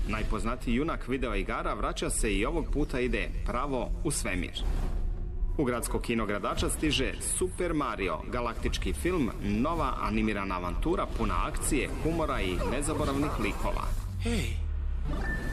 Najpoznatiji junak video igara vraća se i ovog puta ide pravo u svemir. U gradsko kino Gradača stiže Super Mario, galaktički film, nova animirana avantura puna akcije, humora i nezaboravnih likova. Hej!